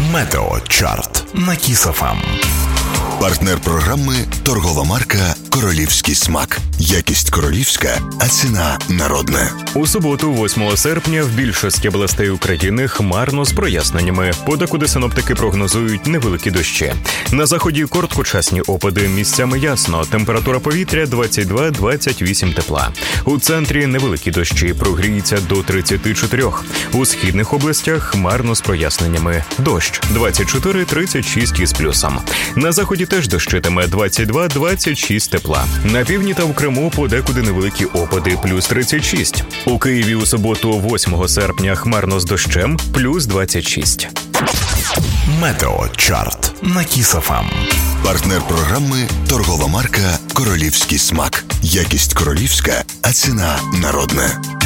Метеочарт на Kiss FM. Партнер програми – торгова марка «Королівський смак». Якість королівська, а ціна народна. У суботу, 8 серпня, в більшості областей України хмарно з проясненнями. Подекуди синоптики прогнозують невеликі дощі. На заході короткочасні опади, місцями ясно. Температура повітря 22-28 тепла. У центрі невеликі дощі, прогріється до 34. У східних областях хмарно з проясненнями. Дощ 24-36 із плюсом. На заході теж дощитиме 22-26 тепла. На півдні та в Криму подекуди невеликі опади, плюс 36. У Києві у суботу, 8 серпня, хмарно з дощем, плюс 26. Метеочарт на Kiss FM. Партнер програми – торгова марка «Королівський смак». Якість королівська, а ціна народна.